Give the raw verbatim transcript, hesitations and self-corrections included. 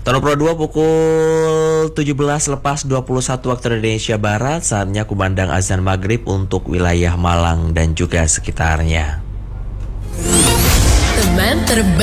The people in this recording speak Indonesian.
Tahun Pro dua pukul tujuh belas lepas dua puluh satu waktu Indonesia Barat. Saatnya kumandang azan maghrib untuk wilayah Malang dan juga sekitarnya. Teman terbaik.